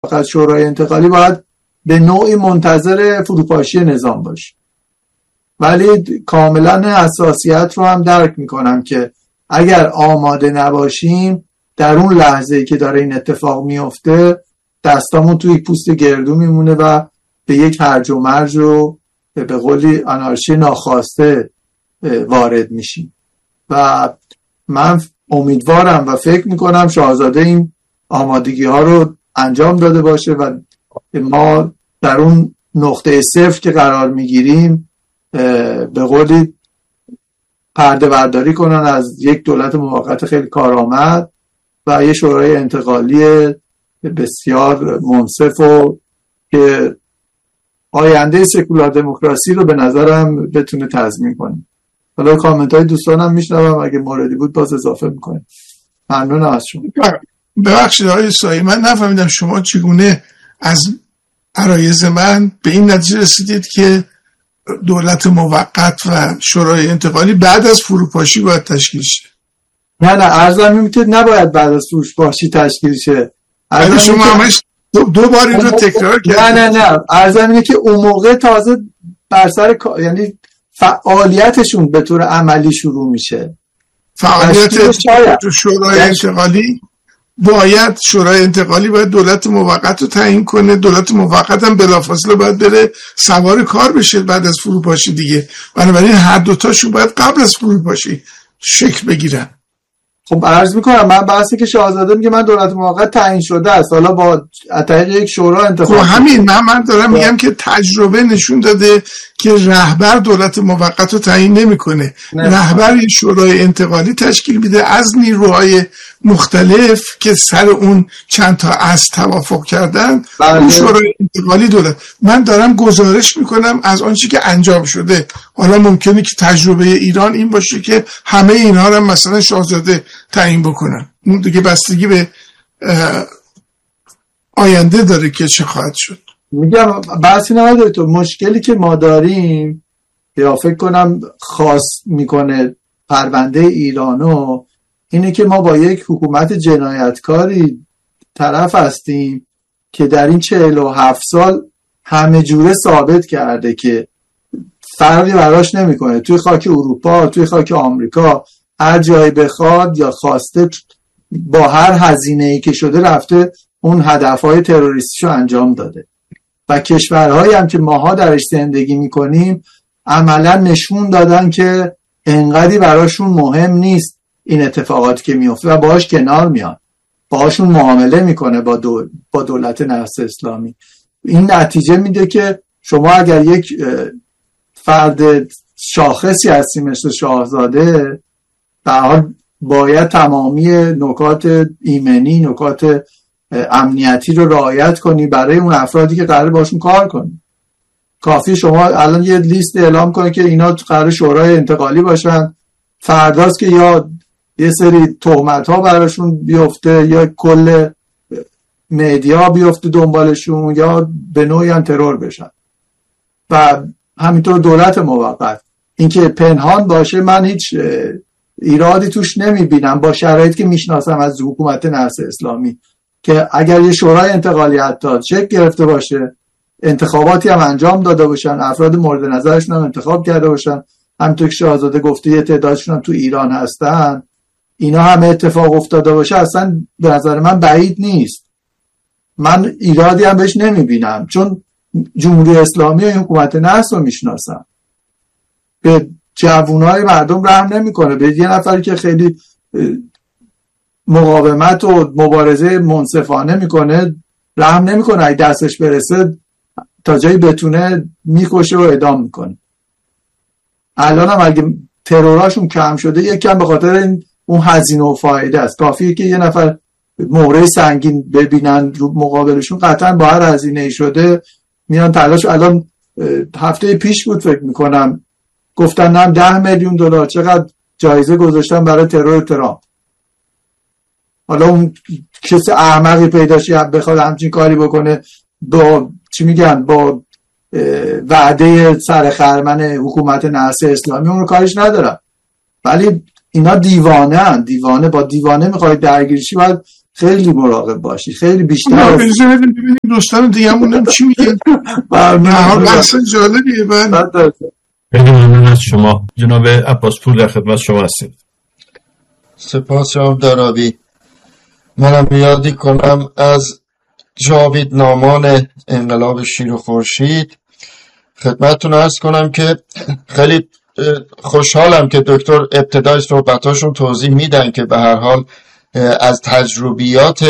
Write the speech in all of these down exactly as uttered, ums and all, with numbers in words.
موقت شورای انتقالی باید به نوعی منتظر فروپاشی نظام باشه. ولی کاملا حساسیت رو هم درک میکنم که اگر آماده نباشیم در اون لحظه‌ای که داره این اتفاق میفته دستامون توی پوست گردو میمونه و به یک هرج و مرج و به قولی آنارشی ناخواسته وارد میشیم. و من امیدوارم و فکر میکنم شاهزاده این آمادگی ها رو انجام داده باشه و ما در اون نقطه صفر که قرار میگیریم به قولی پرده برداری کنن از یک دولت موقت خیلی کارآمد و یه شورای انتقالی بسیار منصف و که آینده سکولار دموکراسی رو به نظرم بتونه تضمین کنه. حالا کامنت های دوستانم میشنوم، اگه موردی بود باز اضافه میکنه. ممنون از شما. ببخشید آقای سایی، من نفهمیدم شما چگونه از عرایض من به این نتیجه رسیدید که دولت موقت و شورای انتقالی بعد از فروپاشی باید تشکیل شه؟ نه نه عرضم اینه که نباید بعد از فروپاشی تشکیل شه. عرضم شما همش دو, دو بار این رو تکرار کردید. نه نه نه عرضم اینه که اون موقع تازه بر سر یعنی فعالیتشون به طور عملی شروع میشه. فعالیت شورای انتقالی باید شورای انتقالی باید دولت موقت رو تعیین کنه، دولت موقت هم بلافاصله باید بره سوار کار بشه بعد از فروپاشی دیگه. بنابراین هر دوتاشون باید قبل از فروپاشی شکل بگیرن. خب عرض میکنم من بحثی که شاهزاده میگه من دولت موقت تعیین شده است، حالا با طریق یک شورا انتخاب. خب همین من من دارم میگم که تجربه نشون داده که رهبر دولت موقت رو تعیین نمیکنه، رهبر یک شورای انتقالی تشکیل میده از نیروهای مختلف که سر اون چند تا از توافق کردن. اون شورای انتقالی دولت. من دارم گزارش میکنم از آنچه که انجام شده. حالا ممکنه که تجربه ایران این باشه که همه اینها رو مثلا شاهزاده تعیین بکنن، اون دیگه بستگی به آینده داره که چه خواهد شد. میگم بحثی نداره. تو مشکلی که ما داریم یا فکر کنم خاص میکنه پرونده ایرانو اینه که ما با یک حکومت جنایتکاری طرف هستیم که در این چهل و هفت سال همه جوره ثابت کرده که فرقی براش نمیکنه. توی خاک اروپا، توی خاک آمریکا، هر جایی بخواد یا خواسته با هر هزینه‌ای که شده رفته اون هدفهای تروریستیشو انجام داده. و کشورهایی هم که ماها درش زندگی میکنیم عملا نشون دادن که انقدری براشون مهم نیست این اتفاقاتی که میفته و باهاش کنار میان، باهاشون معامله میکنه با, دول، با دولت نفس اسلامی. این نتیجه میده که شما اگر یک فرد شاخصی هستی مثل شاهزاده به حال باید تمامی نکات ایمنی، نکات امنیتی رو رعایت کنی برای اون افرادی که قراره باشون کار کنی. کافی شما الان یه لیست اعلام کنی که اینا قراره شورای انتقالی باشن، فرداست که یا یه سری تهمت ها براشون بیفته یا کل مدیا بیفته دنبالشون یا به نوعی هم ترور بشن. و همینطور دولت موقت اینکه پنهان باشه من هیچ ایرادی توش نمیبینم با شرایطی که میشناسم از حکومت نفس اسلامی که اگر یه شورای انتقالی حتی شکل گرفته باشه، انتخاباتی هم انجام داده باشن، افراد مورد نظرشون هم انتخاب کرده باشن، همونطور که شاهزاده گفته یه تعدادشون هم تو ایران هستن، اینا همه اتفاق افتاده باشه اصلا به نظر من بعید نیست. من ایرادی هم بهش نمیبینم چون جمهوری اسلامی و حکومت نفس رو میشناسم. به جوانای مردم رحم نمیکنه، به یه نفری که خیلی مقاومت و مبارزه منصفانه میکنه رحم نمیکنه، اگه دستش برسه تا جایی بتونه میکشه و اعدام میکنه. الان هم اگه تروراشون کم شده یکم به خاطر این اون هزینه و فایده است. کافیه که یه نفر مهره سنگین ببینن رو مقابلشون قطعا با هر هزینه‌ای شده میان تلاش. الان هفته پیش بود فکر میکنم گفتن هم ده میلیون دلار چقدر جایزه گذاشتن برای ترور ترامپ. حالا اون کسی احمقی پیدا شه بخواد همچین کاری بکنه با چی میگن با وعده سرخرمن حکومت نفس اسلامی اون رو کارش ندارم. ولی اینا دیوانه هن. دیوانه با دیوانه میخواید درگیرشی باید خیلی مراقب باشید، خیلی بیشتر. ببینید ببینید دوستان دیگه‌مون هم چی میگن. برنامه بحث جالبیه. بعد خیلی ممنون از شما جناب عباسپور، در خدمت شما هستیم. سپاس جناب دارابی. منم یادی کنم از جاوید نامان انقلاب شیر و خورشید. خدمتتون عرض کنم که خیلی خوشحالم که دکتر ابتدای صحبتاشون توضیح میدن که به هر حال از تجربیات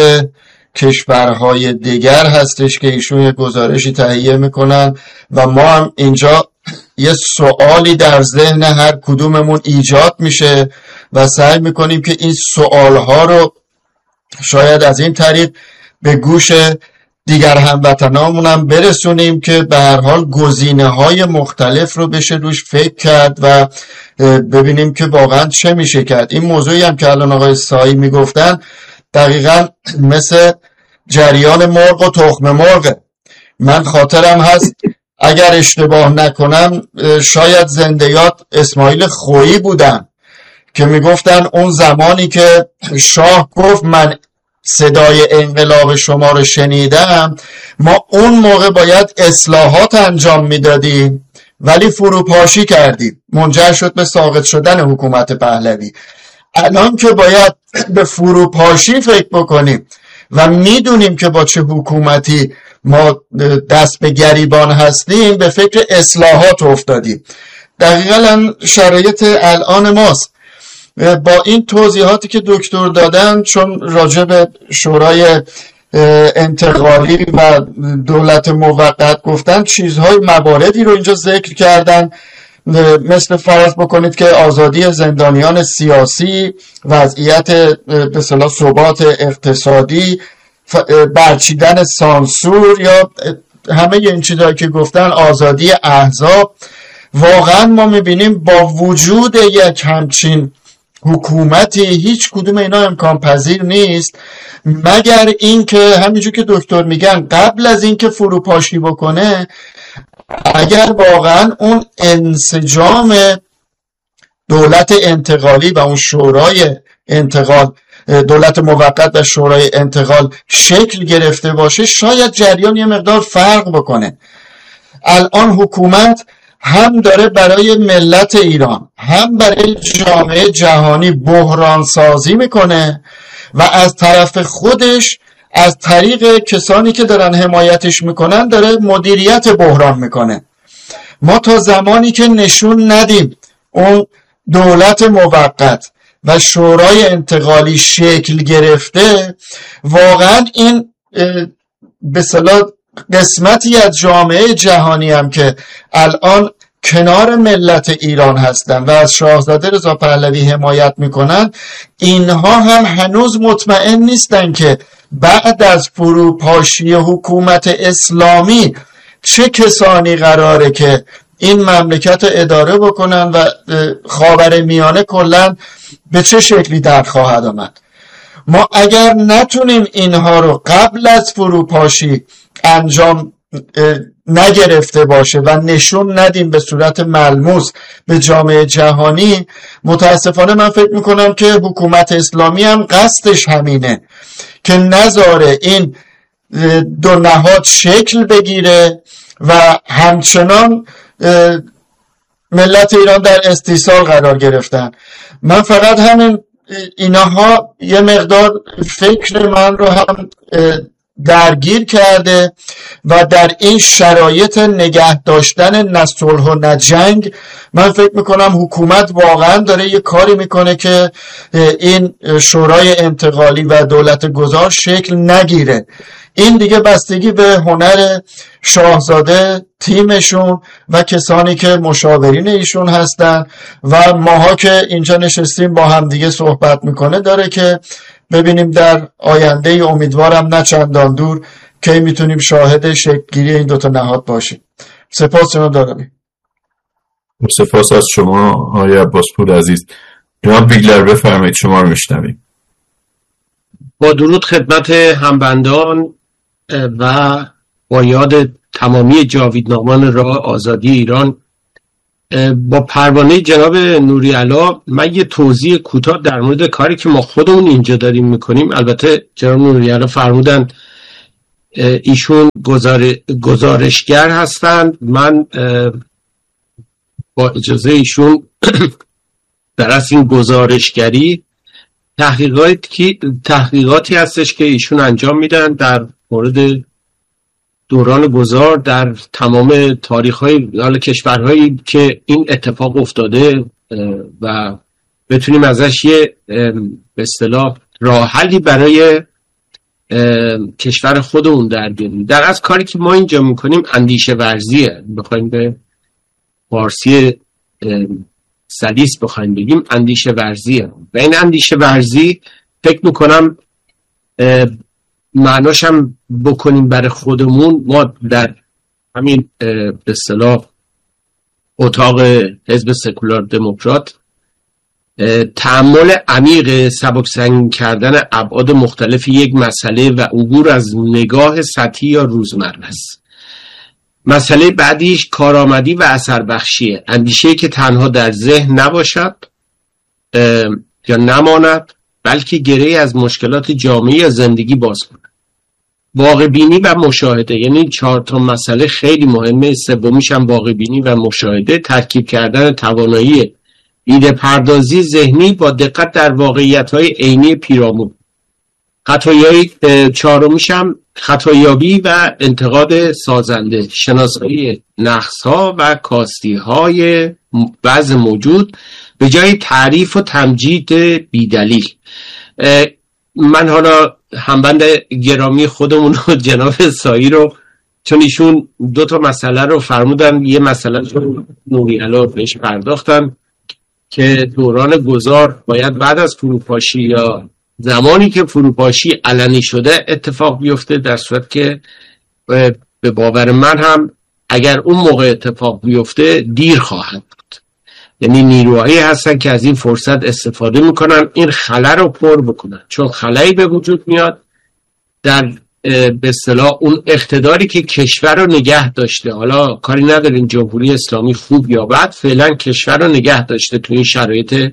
کشورهای دیگر هستش که ایشون یه گزارشی تهیه میکنن و ما هم اینجا یه سوالی در ذهن هر کدوممون ایجاد میشه و سعی میکنیم که این سوالها رو شاید از این طریق به گوش دیگر هموطنامون هم برسونیم که به هر حال گزینه‌های مختلف رو بشه روش فکر کرد و ببینیم که واقعا چه میشه کرد. این موضوعی هم که الان آقای سایی میگفتن دقیقاً مثل جریان مرغ و تخم مرغ. من خاطرم هست اگر اشتباه نکنم شاید زنده یاد اسماعیل خویی بودن که میگفتن اون زمانی که شاه گفت من صدای انقلاب شما رو شنیدم، ما اون موقع باید اصلاحات انجام میدادیم ولی فروپاشی کردیم، منجر شد به ساقط شدن حکومت پهلوی. الان که باید به فروپاشی فکر بکنیم و میدونیم که با چه حکومتی ما دست به گریبان هستیم، به فکر اصلاحات افتادیم. دقیقاً شرایط الان ماست. با این توضیحاتی که دکتر دادن، چون راجع به شورای انتقالی و دولت موقت گفتن، چیزهای مواردی رو اینجا ذکر کردن، مثل فرض بکنید که آزادی زندانیان سیاسی، وضعیت به اصطلاح ثبات اقتصادی، برچیدن سانسور یا همه این چیزهایی که گفتن، آزادی احزاب. واقعا ما میبینیم با وجود یک همچین حکومتی هیچ کدوم اینا امکان پذیر نیست، مگر اینکه همینجور که دکتر میگن قبل از اینکه فروپاشی بکنه، اگر واقعا اون انسجام دولت انتقالی و اون شورای انتقال، دولت موقت و شورای انتقال شکل گرفته باشه، شاید جریان یه مقدار فرق بکنه. الان حکومت هم داره برای ملت ایران هم برای جامعه جهانی بحران سازی میکنه و از طرف خودش از طریق کسانی که دارن حمایتش میکنن داره مدیریت بحران میکنه. ما تا زمانی که نشون ندیم اون دولت موقت و شورای انتقالی شکل گرفته، واقعا این به اصطلاح قسمتی از جامعه جهانی هم که الان کنار ملت ایران هستن و از شاهزاده رضا پهلوی حمایت میکنن، اینها هم هنوز مطمئن نیستن که بعد از فروپاشی حکومت اسلامی چه کسانی قراره که این مملکت رو اداره بکنن و خاورمیانه کلن به چه شکلی در خواهد آمد. ما اگر نتونیم اینها رو قبل از فروپاشی انجام نگرفته باشه و نشون ندیم به صورت ملموس به جامعه جهانی، متاسفانه من فکر میکنم که حکومت اسلامی هم قصدش همینه که نذاره این دو نهاد شکل بگیره و همچنان ملت ایران در استیصال قرار گرفتن. من فقط همین اینها یه مقدار فکر من رو هم درگیر کرده و در این شرایط نگه داشتن نه صلح و نه جنگ، من فکر میکنم حکومت واقعا داره یه کاری میکنه که این شورای انتقالی و دولت گذار شکل نگیره. این دیگه بستگی به هنر شاهزاده، تیمشون و کسانی که مشاورین ایشون هستن و ماها که اینجا نشستیم با هم دیگه صحبت میکنه داره که ببینیم در آینده امیدوارم نه چندان دور که میتونیم شاهد شکلگیری این دوتا نهاد باشیم. سپاس جناب دارابی. سپاس از شما آقای عباسپور عزیز. جناب ویگلر بفرمایید، شما رو میشنویم. با درود خدمت همبندان و با یاد تمامی جاویدنامان راه آزادی ایران، با پروانه جناب نوری‌علا من یه توضیح کوتاه در مورد کاری که ما خودمون اینجا داریم میکنیم. البته جناب نوری‌علا فرمودن ایشون گزار... گزارشگر هستند. من با اجازه ایشون در اصل این گزارشگری تحقیقاتی تحقیقاتی هستش که ایشون انجام میدن در مورد دوران گذار در تمام تاریخ‌های حال کشورهایی که این اتفاق افتاده و بتونیم ازش یه به اصطلاح راه حلی برای کشور خودمون در بیاریم. در از کاری که ما اینجا میکنیم اندیشه ورزیه، بخوایم به فارسی سلیس بخوایم بگیم اندیشه ورزیه. و این اندیشه ورزی فکر میکنم معناش هم بکنیم برای خودمون. ما در همین به اصطلاح اتاق حزب سکولار دموکرات تأمل عمیق سبکسنگین کردن ابعاد مختلف یک مسئله و عبور از نگاه سطحی یا روزمره است. مسئله بعدیش کارآمدی و اثر بخشیه، اندیشه‌ای که تنها در ذهن نباشد یا نماند بلکه گره‌ای از مشکلات جامعه یا زندگی باز کند. واقع بینی و مشاهده، یعنی چهار تا مسئله خیلی مهمه. سومیش هم واقع بینی و مشاهده، ترکیب کردن توانایی ایده پردازی ذهنی با دقت در واقعیت‌های عینی پیرامون. خطایای چهارمیش هم خطایابی و انتقاد سازنده، شناسایی نقص‌ها و کاستی‌های وضع موجود به جای تعریف و تمجید بیدلیل. من حالا همبند گرامی خودمون و جناب سایی رو، چون ایشون دو تا مسئله رو فرمودن، یه مسئله رو نوری‌علا بهش پرداختن که دوران گذار باید بعد از فروپاشی یا زمانی که فروپاشی علنی شده اتفاق بیفته، در صورت که به باور من هم اگر اون موقع اتفاق بیفته دیر خواهد بود. یعنی نیروهایی هستن که از این فرصت استفاده میکنن این خلا رو پر بکنن، چون خلایی به وجود میاد در به اصطلاح اون اقتداری که کشور رو نگه داشته. حالا کاری نداریم جمهوری اسلامی خوب یا بد، فعلا کشور رو نگه داشته تو این شرایط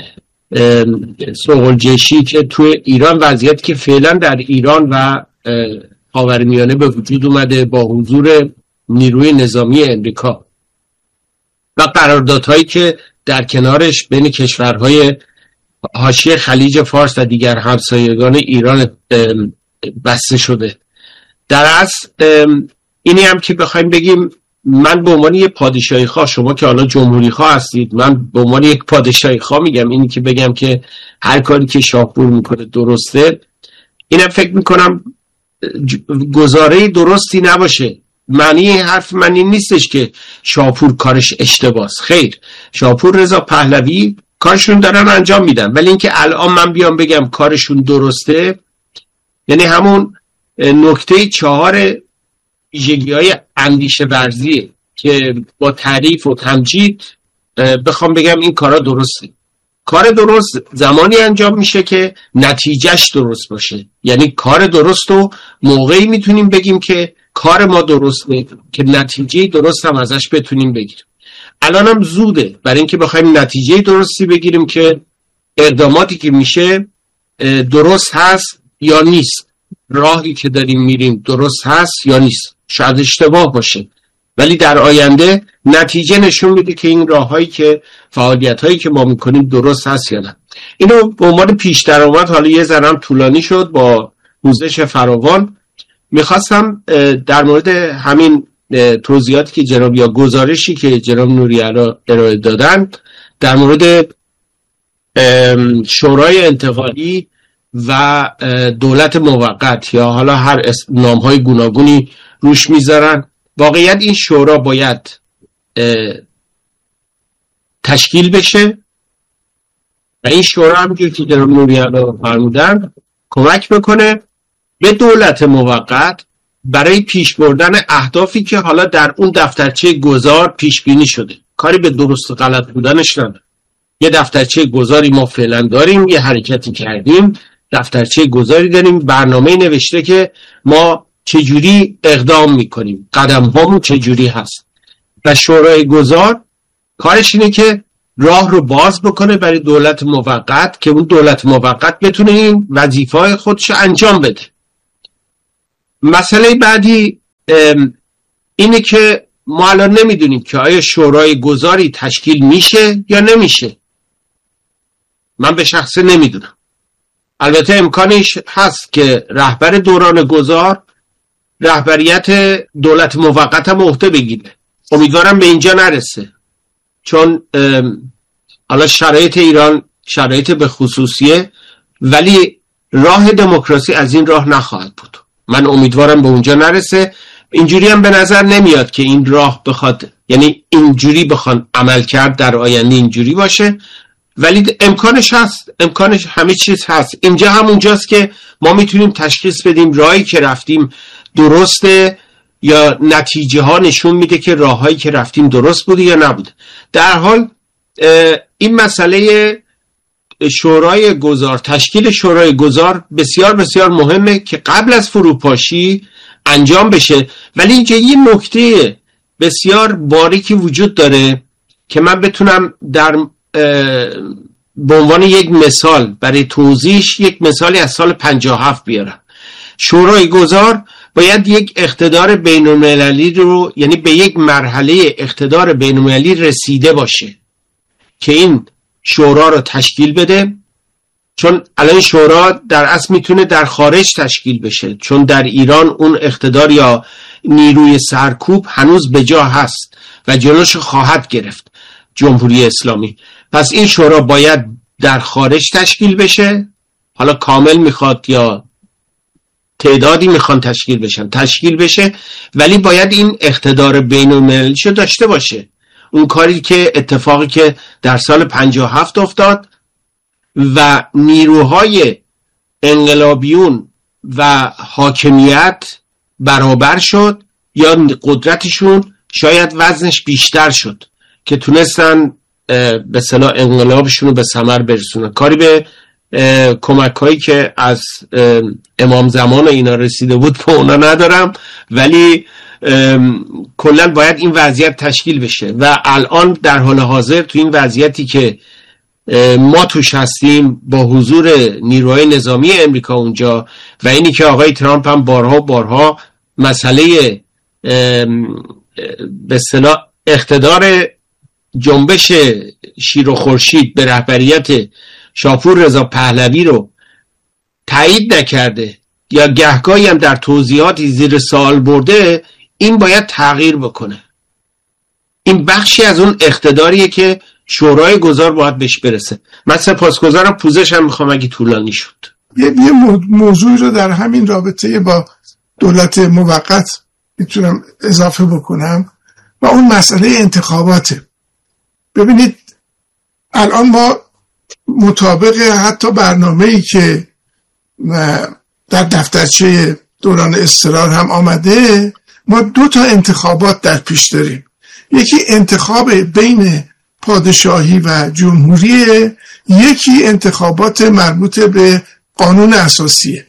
صقلجشی که تو ایران، وضعیتی که فعلا در ایران و خاورمیانه به وجود اومده با حضور نیروی نظامی امریکا و قراردادهایی که در کنارش بین کشورهای حاشیه خلیج فارس و دیگر همسایگان ایران بسته شده. در اصل اینی هم که بخوایم بگیم من به عنوان یک پادشاهی خواه، شما که حالا جمهوری خواه هستید، من به عنوان یک پادشاهی خواه میگم، اینی که بگم که هر کاری که شاپور میکنه درسته، اینم فکر میکنم گزاره درستی نباشه. معنی حرف من این نیستش که شاپور کارش اشتباهه، خیر، شاپور، رضا پهلوی کارشون دارن انجام میدن، ولی اینکه الان من بیام بگم کارشون درسته، یعنی همون نکته چهار ویژگی‌های اندیشه ورزیه که با تعریف و تمجید بخوام بگم این کارا درسته. کار درست زمانی انجام میشه که نتیجهش درست باشه. یعنی کار درست رو موقعی میتونیم بگیم که کار ما درسته که نتیجه درست هم ازش بتونیم بگیریم. الان هم زوده برای اینکه بخوایم نتیجه درستی بگیریم که اقداماتی که میشه درست هست یا نیست، راهی که داریم میریم درست هست یا نیست. شاید اشتباه باشه، ولی در آینده نتیجه نشون میده که این راههایی که فعالیت‌هایی که ما میکنیم درست هست یا نه. اینو به عنوان پیش درآمد، حالا یه ذره طولانی شد با پوزش فراوان، میخواستم در مورد همین توضیحاتی که جناب یا گزارشی که جناب نوری‌علا ارائه دادن در مورد شورای انتقالی و دولت موقت یا حالا هر نام‌های گوناگونی روش میذارن، واقعیت این شورا باید تشکیل بشه و این شورا همونجور که جناب نوری‌علا فرمودن کمک بکنه به دولت موقت برای پیش بردن اهدافی که حالا در اون دفترچه گذار پیش بینی شده. کاری به درست و غلط بودنش نداره. یه دفترچه گذاری ما فعلا داریم، یه حرکتی کردیم، دفترچه گذاری داریم، برنامه نوشته که ما چجوری اقدام میکنیم، قدم هامون چجوری هست و شورای گذار کارش اینه که راه رو باز بکنه برای دولت موقت که اون دولت موقت بتونه این وظیفه‌های خودش انجام بده. مسئله بعدی اینه که ما الان نمیدونیم که آیا شورای گذاری تشکیل میشه یا نمیشه. من به شخصه نمیدونم. البته امکانش هست که رهبر دوران گذار رهبریت دولت موقت هم عهده بگیره. امیدوارم به اینجا نرسه، چون حالا شرایط ایران شرایط به خصوصیه، ولی راه دموکراسی از این راه نخواهد بود. من امیدوارم به اونجا نرسه. اینجوری هم به نظر نمیاد که این راه بخواد، یعنی اینجوری بخوان عمل کرد در آینده اینجوری باشه، ولی امکانش هست، امکانش همه چیز هست. اینجا همونجاست که ما میتونیم تشخیص بدیم راهی که رفتیم درسته یا نتیجه ها نشون میده که راههایی که رفتیم درست بوده یا نبوده. در حال این مسئله شورای گذار، تشکیل شورای گذار بسیار بسیار مهمه که قبل از فروپاشی انجام بشه. ولی اینجا یه نکته بسیار باریکی وجود داره که من بتونم در به عنوان یک مثال برای توضیحش یک مثالی از سال پنجاه و هفت بیارم. شورای گذار باید یک اقتدار بین‌المللی رو، یعنی به یک مرحله اقتدار بین‌المللی رسیده باشه که این شورا رو تشکیل بده، چون الان شورا در اصل میتونه در خارج تشکیل بشه، چون در ایران اون اقتدار یا نیروی سرکوب هنوز به جا هست و جلوش خواهد گرفت جمهوری اسلامی. پس این شورا باید در خارج تشکیل بشه، حالا کامل میخواد یا تعدادی میخوان تشکیل بشن تشکیل بشه، ولی باید این اقتدار بین‌المللی شو داشته باشه. اون کاری که اتفاقی که در سال پنجاه و هفت افتاد و نیروهای انقلابیون و حاکمیت برابر شد یا قدرتشون شاید وزنش بیشتر شد که تونستن به اصطلاح انقلابشون رو به ثمر برسونن. کاری به کمک هایی که از امام زمان اینا رسیده بود به اونا ندارم، ولی کلا باید این وضعیت تشکیل بشه و الان در حال حاضر تو این وضعیتی که ما توش هستیم با حضور نیروهای نظامی امریکا اونجا و اینی که آقای ترامپ هم بارها بارها مسئله به اصطلاح اقتدار جنبش شیر و خورشید به رهبریت شاپور رضا پهلوی رو تایید نکرده یا گهگاهی هم در توضیحاتی زیر سوال برده، این باید تغییر بکنه. این بخشی از اون اقتداریه که شورای گذار باید بهش برسه. من سپاسگزارم، پوزش هم میخوام اگه طولانی شد. یه موضوعی رو در همین رابطه با دولت موقت میتونم اضافه بکنم و اون مسئله انتخاباته. ببینید الان ما مطابق حتی برنامه‌ای که در دفترچه دوران اضطرار هم آمده، ما دو تا انتخابات در پیش داریم. یکی انتخاب بین پادشاهی و جمهوریه، یکی انتخابات مربوط به قانون اساسیه.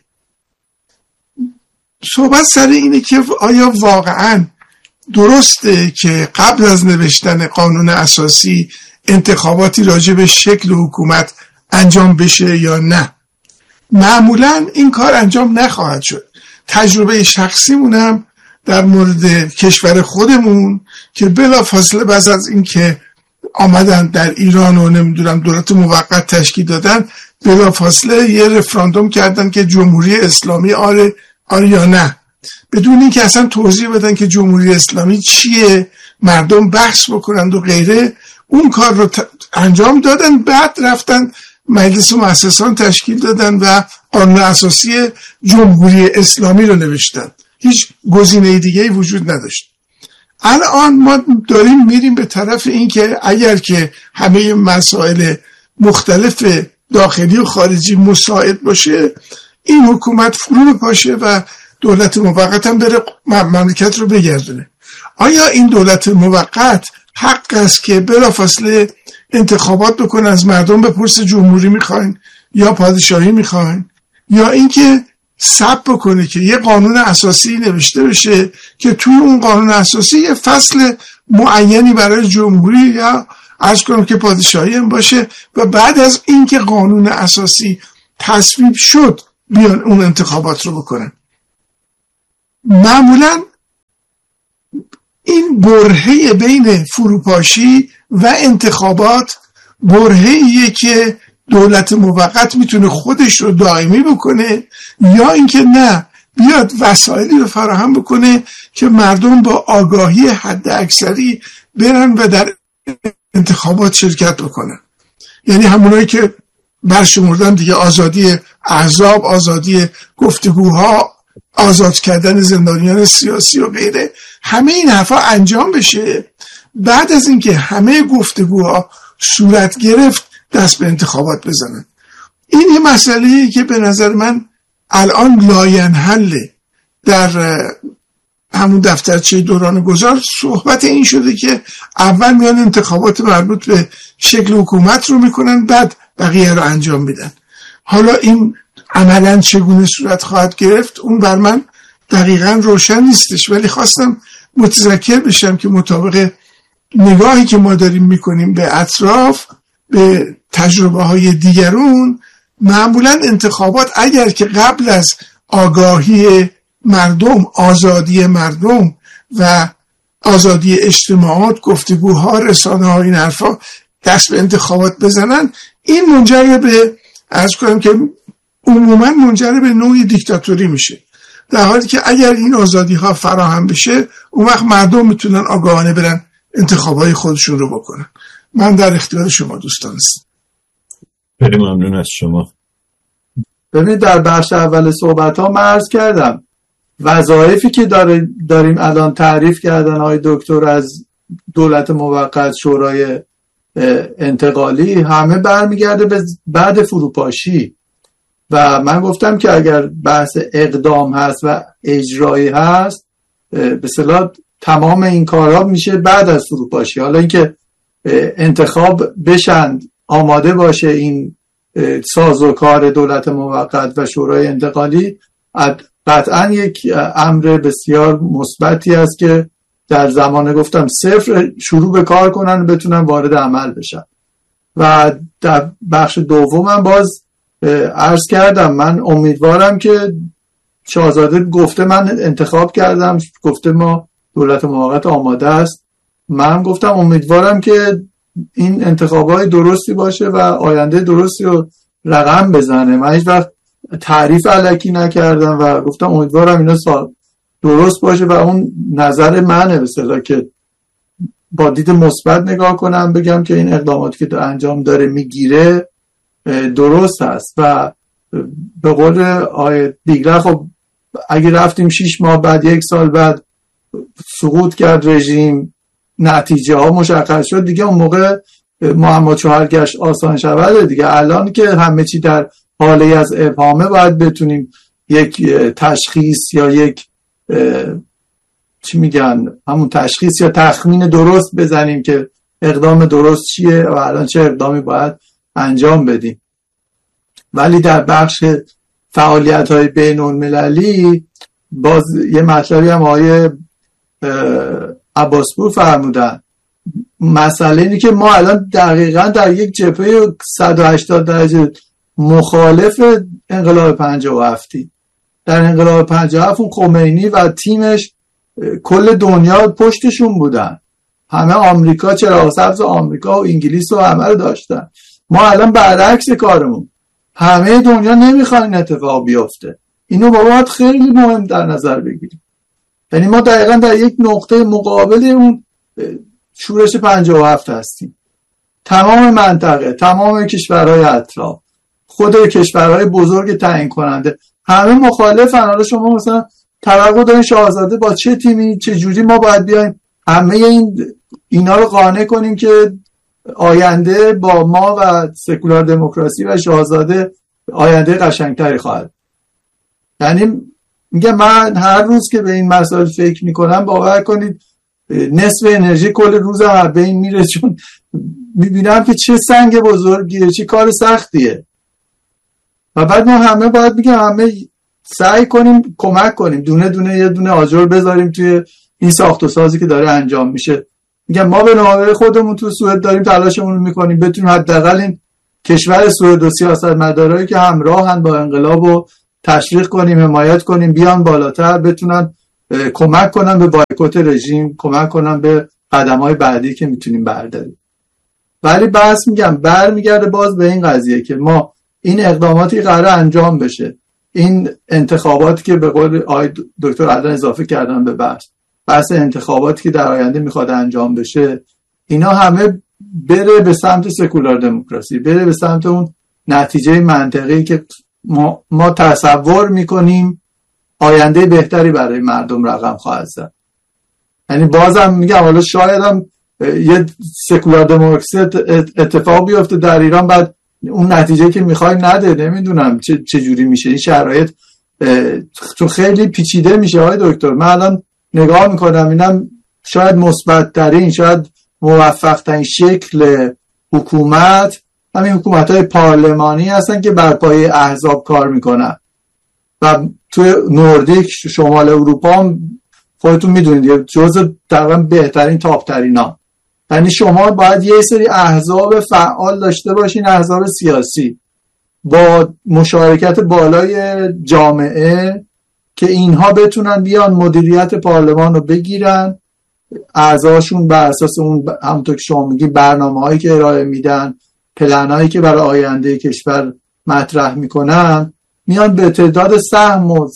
صحبت سر اینه که آیا واقعاً درسته که قبل از نوشتن قانون اساسی انتخاباتی راجع به شکل حکومت انجام بشه یا نه. معمولاً این کار انجام نخواهد شد. تجربه شخصیمونم در مورد کشور خودمون که بلافاصله بعد از این که آمدن در ایران و نمیدونم دولت موقت تشکیل دادن، بلافاصله یه رفراندوم کردن که جمهوری اسلامی آره آره یا نه، بدون اینکه اصلا توضیح بدن که جمهوری اسلامی چیه، مردم بحث بکنند و غیره. اون کار رو انجام دادن، بعد رفتن مجلس مؤسسان تشکیل دادن و قانون اساسی جمهوری اسلامی رو نوشتن. هیچ گزینه دیگه‌ای وجود نداشت. الان ما داریم میریم به طرف این که اگر که همه مسائل مختلف داخلی و خارجی مساعد باشه، این حکومت فرو بپاشه و دولت موقت هم بره مملکت رو بگردونه. آیا این دولت موقت حق است که بلافاصله انتخابات بکنه، از مردم بپرسه جمهوری میخواین یا پادشاهی میخواین، یا اینکه ثبت بکنه که یه قانون اساسی نوشته بشه که توی اون قانون اساسی یه فصل معینی برای جمهوری یا عرض کنم که پادشاهی هم باشه و بعد از اینکه قانون اساسی تصویب شد بیان اون انتخابات رو بکنن. معمولا این برهه بین فروپاشی و انتخابات برهه‌ایه که دولت موقت میتونه خودش رو دائمی بکنه یا اینکه نه بیاد وسایلی رو فراهم بکنه که مردم با آگاهی حد اکثری برن و در انتخابات شرکت بکنن. یعنی همونایی که برشمردن دیگه، آزادی احزاب، آزادی گفتگوها، آزاد کردن زندانیان سیاسی و غیره، همه این حرفا انجام بشه. بعد از اینکه همه گفتگوها صورت گرفت دست به انتخابات بزنن. این یه مسئله‌ایه که به نظر من الان لاینحله. در همون دفترچه دوران گذار صحبت این شده که اول میان انتخابات مربوط به شکل حکومت رو میکنن، بعد بقیه رو انجام میدن. حالا این عملاً چگونه صورت خواهد گرفت اون بر من دقیقاً روشن نیستش، ولی خواستم متذکر بشم که مطابق نگاهی که ما داریم میکنیم به اطراف، به تجربه های دیگرون، معمولاً انتخابات اگر که قبل از آگاهی مردم، آزادی مردم و آزادی اجتماعات، گفتگوها، رسانه ها، این حرفا دست به انتخابات بزنن، این منجر به عرض کنم که عموما منجر به نوعی دیکتاتوری میشه. در حالی که اگر این آزادی ها فراهم بشه اون وقت مردم میتونن آگاهانه برن انتخابای خودشون رو بکنن. من در اختیار شما دوستان هستم. خیلی ممنون از شما. ببینید در بخش اول صحبت ها من عرض کردم وظایفی که داره داریم الان تعریف کردن آقای دکتر از دولت موقت، شورای انتقالی، همه برمیگرده به بعد فروپاشی. و من گفتم که اگر بحث اقدام هست و اجرایی هست، به اصطلاح تمام این کارها میشه بعد از فروپاشی. حالا اینکه انتخاب بشن، آماده باشه این سازوکار دولت موقت و شورای انتقالی، قطعا یک امر بسیار مثبتی است که در زمان گفتم صفر شروع به کار کنن و بتونن وارد عمل بشن. و در بخش دومم باز عرض کردم من امیدوارم که شاهزاده گفته من انتخاب کردم، گفته ما دولت موقت آماده است، من گفتم امیدوارم که این انتخابات درستی باشه و آینده درستی رو رقم بزنه. من هیچ وقت تعریف الکی نکردم و گفتم امیدوارم اینا درست باشه و اون نظر منه، به اصطلاح که با دید مثبت نگاه کنم، بگم که این اقداماتی که انجام داره میگیره درست هست. و به قول آقای دیگران، خب اگه رفتیم شیش ماه بعد، یک سال بعد سقوط کرد رژیم، نتیجه ها مشخص شد، دیگه اون موقع معما چوهرگشت آسان شود دیگه. الان که همه چی در حالی از ابهامه، باید بتونیم یک تشخیص یا یک چی میگن همون تشخیص یا تخمین درست بزنیم که اقدام درست چیه و الان چه اقدامی باید انجام بدیم. ولی در بخش فعالیت های بین المللی باز یه مطلبی هم آقای عباسپور فرمودن. مسئله اینه که ما الان دقیقاً در یک جبهه صد و هشتاد درجه مخالف انقلاب پنجاه و هفتی. در انقلاب پنجاه و هفت خمینی و تیمش کل دنیا پشتشون بودن، همه آمریکا، چراغ سبز آمریکا و انگلیس و همه رو داشتن. ما الان برعکس کارمون، همه دنیا نمیخوان این اتفاق بیفته. اینو باید خیلی مهم در نظر بگیریم. یعنی ما دقیقاً در یک نقطه مقابل اون شورش پنجاه و هفت هستیم. تمام منطقه، تمام کشورهای اطراف، خود کشورهای بزرگ تعیین کننده همه مخالفن. حالا شما مثلا توقع دارین شاهزاده با چه تیمی، چه جوری ما باید بیایم همه این اینا رو قانع کنیم که آینده با ما و سکولار دموکراسی و شاهزاده آینده قشنگتری خواهد. یعنی میگه من هر روز که به این مسائل فکر میکنم، باور کنید نصف انرژی کل روزم به این میره، چون میبینم که چه سنگ بزرگیه، چه کار سختیه. و بعد ما همه باید میگم همه سعی کنیم کمک کنیم، دونه دونه یه دونه آجر بذاریم توی این ساخت و سازی که داره انجام میشه میگم ما به نوبه خودمون تو سوئد داریم تلاشمون رو میکنیم بتونیم حداقل این کشور سوئد و سیاستمدارایی که همراهن با انقلاب و تشویق کنیم، حمایت کنیم، بیان بالاتر، بتونن کمک کنن به بایکوت رژیم، کمک کنن به قدم‌های بعدی که میتونیم برداریم. ولی بحث میگم برمیگرده باز به این قضیه که ما این اقداماتی قراره انجام بشه، این انتخاباتی که به قول آقای دکتر عدن اضافه کردن به بحث بحث انتخاباتی که در آینده میخواد انجام بشه، اینا همه بره به سمت سکولار دموکراسی، بره به سمت اون نتیجه منطقی که ما, ما تصور میکنیم آینده بهتری برای مردم رقم خواهد زد. یعنی بازم میگم حالا شاید هم یه سکولار دموکراسی اتفاق بیفته در ایران، بعد اون نتیجه که میخوایم نده، نمیدونم چه چجوری میشه این شرایط، چون خیلی پیچیده میشه های دکتر. من الان نگاه میکنم اینم شاید مثبت ترین، شاید موفق ترین شکل حکومت همین حکومت های پارلمانی هستن که بر پایه احزاب کار میکنن و توی نوردیک شمال اروپا هم خودتون میدونید جزء تقریبا بهترین تاپ ترین ها. یعنی شما باید یه سری احزاب فعال داشته باشین، احزاب سیاسی با مشارکت بالای جامعه که اینها بتونن بیان مدیریت پارلمان رو بگیرن، اعضاشون بر اساس اون همونطور که شما میگی برنامه هایی که ارائه میدن، پلن هایی که برای آینده کشور مطرح میکنن، میان به تعداد سهم و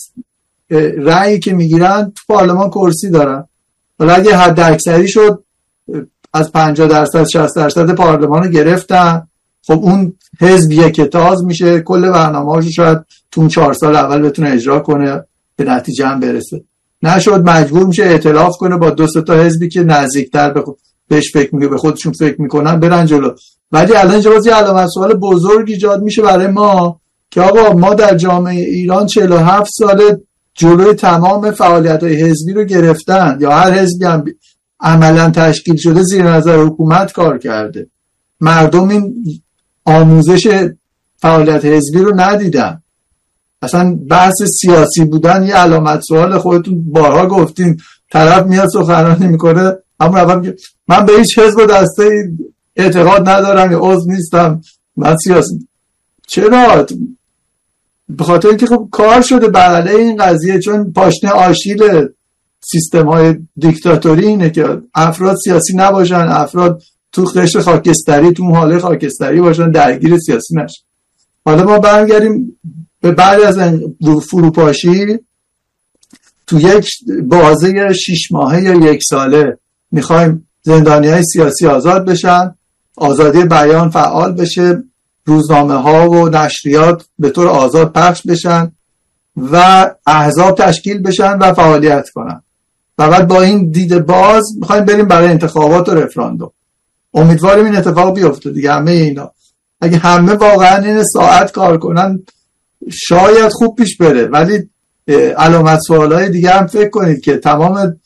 رأیی که میگیرن تو پارلمان کرسی دارن. ولی اگه حد اکثری شد از پنجاه درصد شصت درصد پارلمان رو گرفتن، خب اون حزب یکتاز میشه، کل برنامه‌هاشو شاید تو اون چهار سال اول بتونه اجرا کنه، به نتیجه هم برسه. نشد مجبور میشه ائتلاف کنه با دو سه تا حزبی که نزدیکتر به بهش فکر میکنه، به خودشون فکر میکنن، برن جلو. ولی الان اینجا باز یه علامت سوال بزرگ ایجاد میشه برای ما که آقا ما در جامعه ایران چهل و هفت ساله جلوی تمام فعالیت‌های حزبی رو گرفتن، یا هر حزبی هم عملاً تشکیل شده زیر نظر حکومت کار کرده. مردم این آموزش فعالیت حزبی رو ندیدن. اصلا بحث سیاسی بودن یه علامت سوال، خودتون بارها گفتین، طرف میاد سخنرانی میکنه اما اول من به هیچ حزب و دسته اعتقاد ندارم یا عضو نیستم، من سیاسی. چرا؟ به خاطر اینکه خب کار شده بر علیه این قضیه، چون پاشنه آشیل سیستم های دیکتاتوری اینه که افراد سیاسی نباشن، افراد تو قشر خاکستری، تو حاله خاکستری باشن، درگیر سیاسی نشن. حالا ما برگردیم به بعد از فروپاشی، تو یک بازه شش ماهه یا یک ساله میخوایم زندانیای سیاسی آزاد بشن، آزادی بیان فعال بشه، روزنامه ها و نشریات به طور آزاد پخش بشن و احزاب تشکیل بشن و فعالیت کنن. و بعد با این دید باز میخوایم بریم برای انتخابات و رفراندوم. امیدواریم این اتفاق بیفته دیگه. همه اینا اگه همه واقعا این ساعت کار کنن شاید خوب پیش بره، ولی علامت سوالای دیگه هم فکر کنید که تمام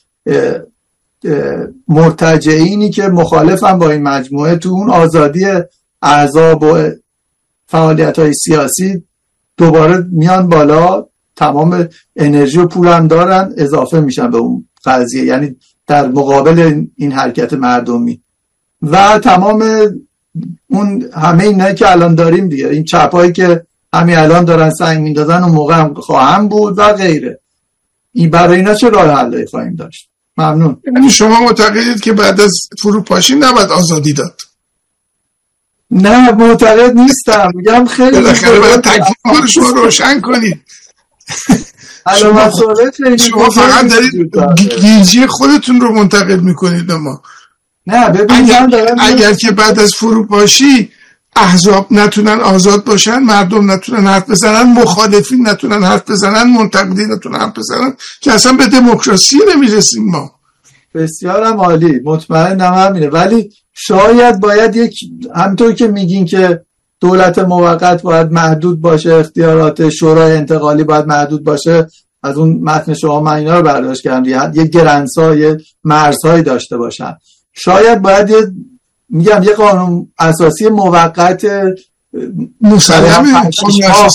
مرتجعینی که مخالفن با این مجموعه تو اون آزادی احزاب و فعالیت‌های سیاسی دوباره میان بالا، تمام انرژی و پول هم دارن، اضافه میشن به اون قضیه، یعنی در مقابل این حرکت مردمی و تمام اون همه اینایی که الان داریم دیگه، این چپایی که همین الان دارن سنگ میندازن و موقع هم خواهم بود و غیره. این برای اینا چه راه حلی خواهیم داشت؟ ممنون. یعنی شما معتقدید که بعد از فروپاشی نباید آزادی داد؟ نه معتقد نیستم، میگم خیلی بالاخره باید تکلیف رو شما روشن کنید. شما, شما فقط دارید گیجی خودتون رو منتقل میکنید به ما. نه ببین اگر, اگر که بعد از فروپاشی احزاب نتونن آزاد باشن، مردم نتونن حرف بزنن، مخالفین نتونن حرف بزنن، منتقدین نتونن حرف بزنن، که اصلا به دموکراسی نمیرسیم ما. بسیارم عالی، مطمئنم همینه. ولی شاید باید یک، همونطور که میگین که دولت موقت باید محدود باشه، اختیارات شورای انتقالی باید محدود باشه، از اون متن شما من اینا رو برداشت کردم، یه گرنسای مرزهایی داشته باشن. شاید باید یه میگم یه قانون اساسی موقت مسلمه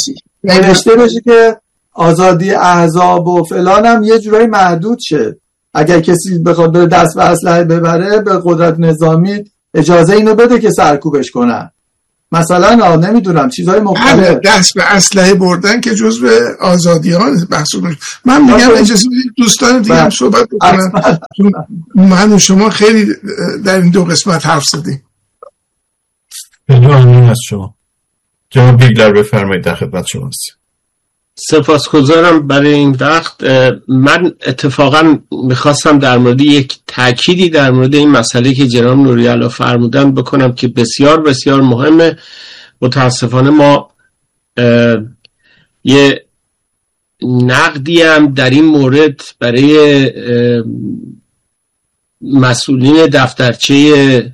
نوشته بشه که آزادی احزاب و فلان هم یه جورایی محدود شه. اگر کسی بخواد بره دست به اسلحه ببره به قدرت نظامی اجازه اینو بده که سرکوبش کنن. مثلا نمیدونم چیزهای مختلف. دست به اسلحه بردن که جزء آزادیان بحث رو من میگم اجازه بدید دوستان دیگه هم صحبت بکنن. من و شما خیلی در این دو قسمت حرف زدیم. خیلی ممنون از شما. جناب بیگلر بفرمایید، در خدمت شما هستم. سپاسگزارم برای این وقت. من اتفاقا میخواستم در مورد یک تأکیدی در مورد این مسئله که جناب نوری‌علا فرمودن بکنم که بسیار بسیار مهمه. متاسفانه ما یه نقدی هم در این مورد برای مسئولین دفترچه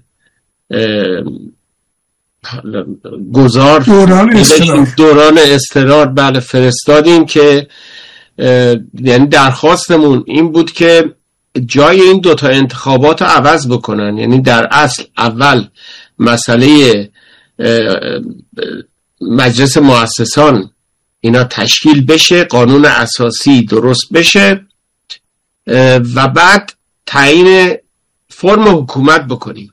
گذار دوران استرار دوران استرار بله فرستادیم که یعنی درخواستمون این بود که جای این دوتا انتخابات رو عوض بکنن. یعنی در اصل اول مسئله مجلس مؤسسان اینا تشکیل بشه، قانون اساسی درست بشه و بعد تعیین فرم حکومت بکنیم.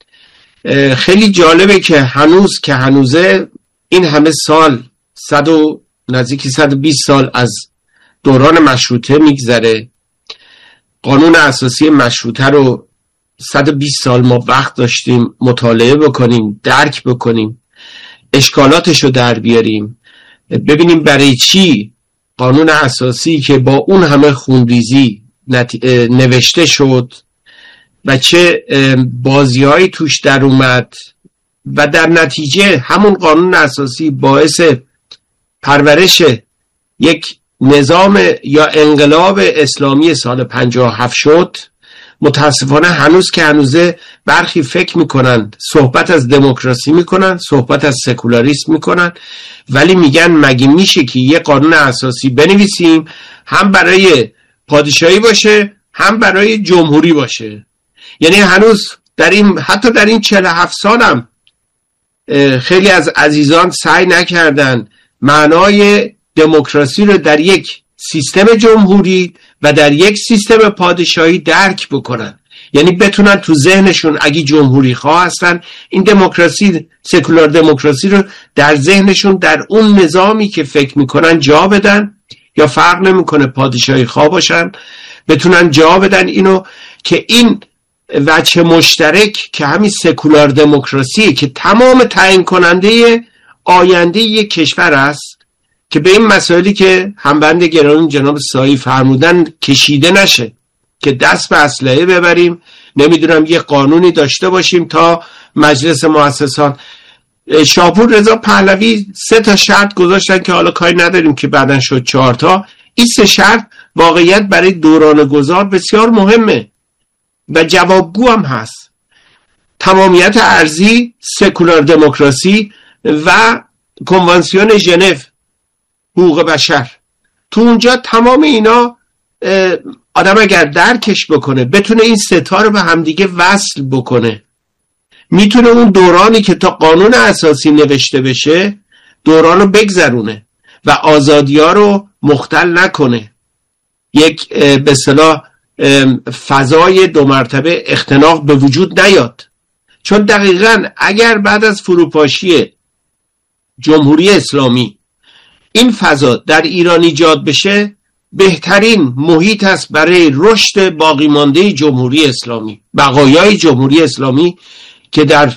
خیلی جالبه که هنوز که هنوزه این همه سال صد و نزدیکی صد و بیست سال از دوران مشروطه میگذره. قانون اساسی مشروطه رو صد و بیست سال ما وقت داشتیم مطالعه بکنیم، درک بکنیم، اشکالاتش رو در بیاریم، ببینیم برای چی قانون اساسی که با اون همه خونریزی نوشته شد و چه بازی‌هایی توش در اومد و در نتیجه همون قانون اساسی باعث پرورش یک نظام یا انقلاب اسلامی سال پنجاه و هفت شد. متاسفانه هنوز که هنوزه برخی فکر میکنن صحبت از دموکراسی میکنن، صحبت از سکولاریسم میکنن، ولی میگن مگه میشه که یه قانون اساسی بنویسیم هم برای پادشاهی باشه هم برای جمهوری باشه. یعنی هنوز در این حتی در این چهل و هفت سالم خیلی از عزیزان سعی نکردن معنای دموکراسی رو در یک سیستم جمهوری و در یک سیستم پادشاهی درک بکنن. یعنی بتونن تو ذهنشون اگه جمهوری خواه هستن این دموکراسی، سکولار دموکراسی رو در ذهنشون در اون نظامی که فکر میکنن جا بدن، یا فرق نمیکنه پادشاهی خواه باشن، بتونن جا بدن اینو که این وجه مشترک که همین سکولار دموکراسی که تمام تعیین کننده آینده یک کشور است که به این مسائلی که همبند گرامی جناب سایی فرمودن کشیده نشه، که دست به اسلحه ببریم، نمیدونم یه قانونی داشته باشیم تا مجلس مؤسسان. شاپور رضا پهلوی سه تا شرط گذاشتن که حالا کاری نداریم که بعدن شد چهار تا. این سه شرط واقعیت برای دوران گذار بسیار مهمه و جوابگو هم هست: تمامیت ارضی، سکولار دموکراسی و کنوانسیون ژنو حقوق بشر. تو اونجا تمام اینا آدم اگر درکش بکنه، بتونه این ستا رو به همدیگه وصل بکنه، میتونه اون دورانی که تا قانون اساسی نوشته بشه دوران رو بگذرونه و آزادی ها رو مختل نکنه، یک به اصطلاح فضای دو مرتبه اختناق به وجود نیاد. چون دقیقاً اگر بعد از فروپاشی جمهوری اسلامی این فضا در ایران ایجاد بشه، بهترین محیط است برای رشد باقی مانده جمهوری اسلامی، بقایای جمهوری اسلامی که در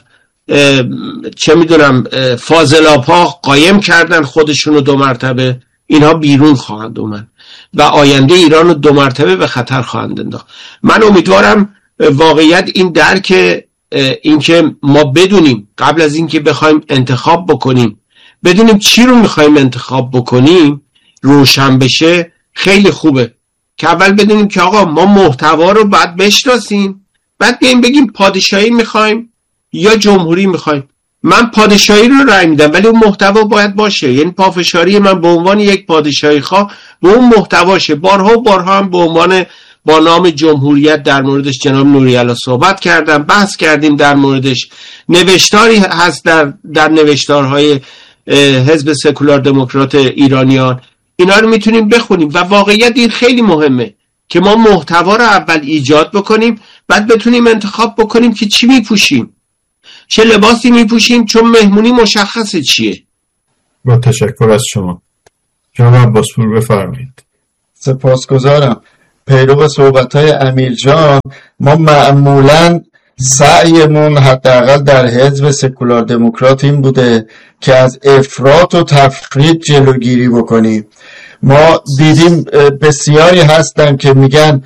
چه میدونم فاضلاب‌ها قایم کردن خودشونو دو مرتبه، اینها بیرون خواهند اومد و آینده ایران رو دو مرتبه به خطر خواهند انداخت. من امیدوارم واقعیت این درک این که ما بدونیم قبل از اینکه بخوایم انتخاب بکنیم، بدونیم چی رو میخوایم انتخاب بکنیم روشن بشه. خیلی خوبه که اول بدونیم که آقا ما محتوا رو باید بشناسیم، بعد بیایم بگیم پادشاهی میخوایم یا جمهوری میخوایم. من پادشاهی رو رأی میدم ولی اون محتوا باید باشه، یعنی پافشاری من به عنوان یک پادشاهی خواه به اون محتواشه. بارها و بارها هم به عنوان با نام جمهوریت در موردش جناب نوری‌علا صحبت کردم، بحث کردیم در موردش. نوشتاری هست در در نوشتارهای حزب سکولار دموکرات ایرانیان، اینا رو میتونیم بخونیم و واقعیت این خیلی مهمه که ما محتوا رو اول ایجاد بکنیم، بعد بتونیم انتخاب بکنیم که چی میپوشیم، چه لباسی میپوشیم، چون مهمونی مشخصه چیه. با تشکر از شما. جناب عباسپور بفرمایید. سپاسگزارم. پیرو صحبت‌های امیر جان، ما معمولاً سعیمون حداقل در حزب سکولار دموکرات این بوده که از افراط و تفرید جلوگیری بکنیم. ما دیدیم بسیاری هستن که میگن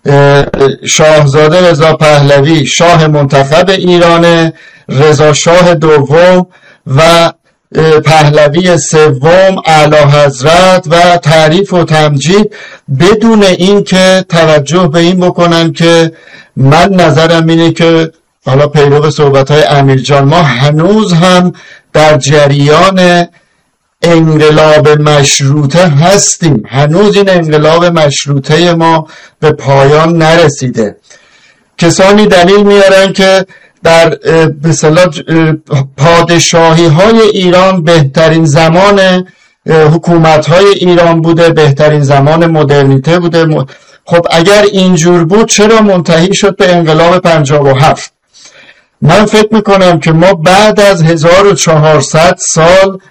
شاهزاده رضا پهلوی شاه منتخب ایرانه، رضا شاه دوم و پهلوی سوم اعلی حضرت و تعریف و تمجید، بدون این که توجه به این بکنن که من نظرم اینه که حالا پیرو صحبت‌های امیر جان، ما هنوز هم در جریان انقلاب مشروطه هستیم، هنوز این انقلاب مشروطه ما به پایان نرسیده. کسانی دلیل میارن که در به اصطلاح پادشاهی های ایران بهترین زمان حکومت های ایران بوده، بهترین زمان مدرنیته بوده. خب اگر اینجور بود چرا منتهی شد به انقلاب پنجاه و هفت؟ من فکر میکنم که ما بعد از هزار و چهارصد سال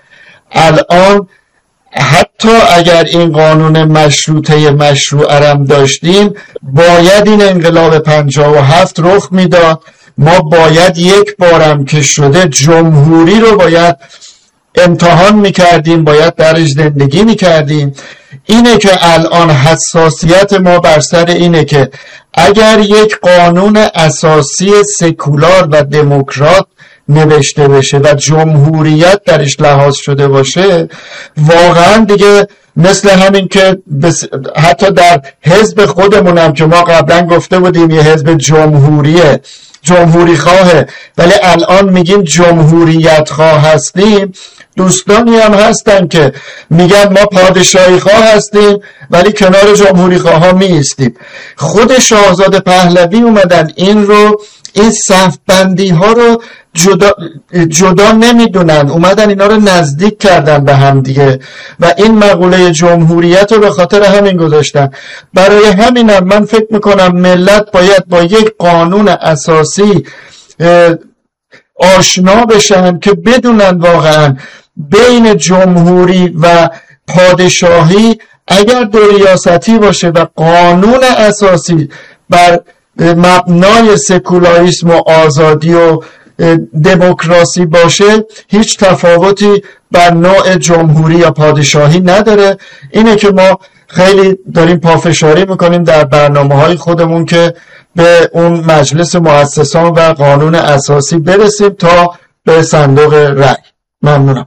الان حتی اگر این قانون مشروطه مشروعه داشتیم، باید این انقلاب پنجاه و هفت رخ میداد. ما باید یک بارم که شده جمهوری رو باید امتحان میکردیم، باید درش زندگی میکردیم. اینه که الان حساسیت ما بر سر اینه که اگر یک قانون اساسی سکولار و دموکرات نوشته بشه و جمهوریت درش لحاظ شده باشه، واقعا دیگه مثل همین که بس... حتی در حزب خودمونم که ما قبلا گفته بودیم یه حزب جمهوریه، جمهوری خواهه، ولی الان میگیم جمهوریت خواه هستیم. دوستانی هم هستن که میگن ما پادشاهی خواه هستیم ولی کنار جمهوری خواه ها میایستیم. خود شاهزاده پهلوی اومدن این رو، این صف بندی ها رو جدا, جدا نمیدونن، اومدن اینا رو نزدیک کردن به هم دیگه و این مقوله جمهوریت رو به خاطر همین گذاشتن. برای همینم من فکر میکنم ملت باید با یک قانون اساسی آشنا بشن که بدونن واقعا بین جمهوری و پادشاهی اگر دو ریاستی باشه و قانون اساسی بر مبنای سکولاریسم و آزادی و دموکراسی باشه، هیچ تفاوتی بر نوع جمهوری یا پادشاهی نداره. اینه که ما خیلی داریم پافشاری میکنیم در برنامه‌های خودمون که به اون مجلس مؤسسان و قانون اساسی برسیم تا به صندوق رأی. ممنونم.